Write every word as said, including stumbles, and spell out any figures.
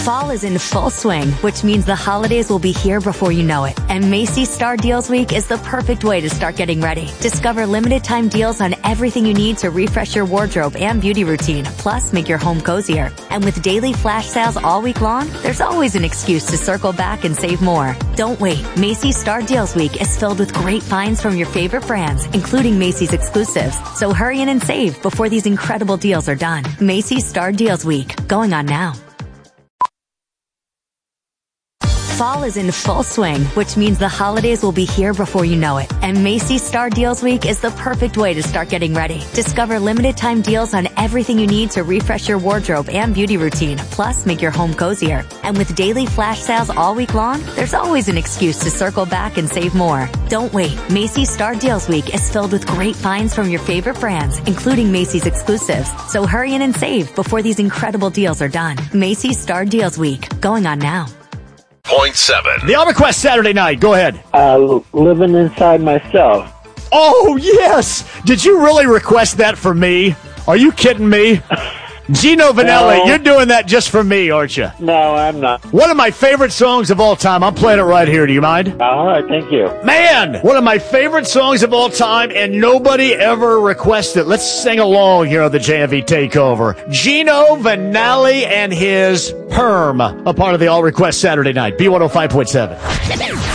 Fall is in full swing, which means the holidays will be here before you know it. And Macy's Star Deals Week is the perfect way to start getting ready. Discover limited time deals on everything you need to refresh your wardrobe and beauty routine, plus make your home cozier. And with daily flash sales all week long, there's always an excuse to circle back and save more. Don't wait. Macy's Star Deals Week is filled with great finds from your favorite brands, including Macy's exclusives. So hurry in and save before these incredible deals are done. Macy's Star Deals Week, going on now. Fall is in full swing, which means the holidays will be here before you know it. And Macy's Star Deals Week is the perfect way to start getting ready. Discover limited time deals on everything you need to refresh your wardrobe and beauty routine, plus make your home cozier. And with daily flash sales all week long, there's always an excuse to circle back and save more. Don't wait. Macy's Star Deals Week is filled with great finds from your favorite brands, including Macy's exclusives. So hurry in and save before these incredible deals are done. Macy's Star Deals Week, going on now. Point seven. The All Request Saturday night. Go ahead. Uh, living inside myself. Oh, yes. Did you really request that for me? Are you kidding me? Gino Vanelli, No. you're doing that just for me, aren't you? No, I'm not. One of my favorite songs of all time. I'm playing it right here. Do you mind? All right, thank you. Man, one of my favorite songs of all time, and nobody ever requested. Let's sing along here on the J M V Takeover. Gino Vanelli and his Perm, a part of the All Request Saturday night. B one oh five point seven.